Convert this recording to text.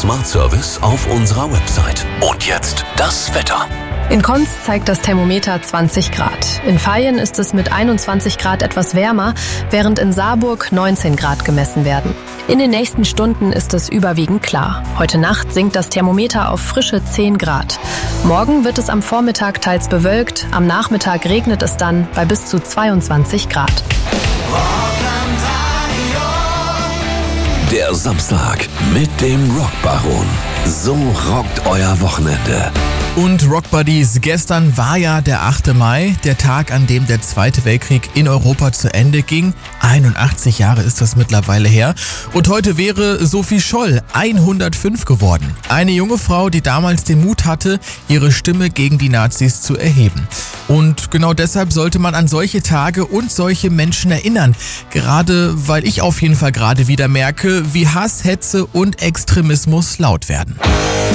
Smart Service auf unserer Website. Und jetzt das Wetter. In Konz zeigt das Thermometer 20 Grad. In Vaihingen ist es mit 21 Grad etwas wärmer, während in Saarburg 19 Grad gemessen werden. In den nächsten Stunden ist es überwiegend klar. Heute Nacht sinkt das Thermometer auf frische 10 Grad. Morgen wird es am Vormittag teils bewölkt, am Nachmittag regnet es dann bei bis zu 22 Grad. Der Samstag mit dem Rockbaron. So rockt euer Wochenende. Und Rockbuddies, gestern war ja der 8. Mai, der Tag, an dem der Zweite Weltkrieg in Europa zu Ende ging. 81 Jahre ist das mittlerweile her. Und heute wäre Sophie Scholl 105 geworden. Eine junge Frau, die damals den Mut hatte, ihre Stimme gegen die Nazis zu erheben. Und genau deshalb sollte man an solche Tage und solche Menschen erinnern. Gerade weil ich auf jeden Fall gerade wieder merke, wie Hass, Hetze und Extremismus laut werden.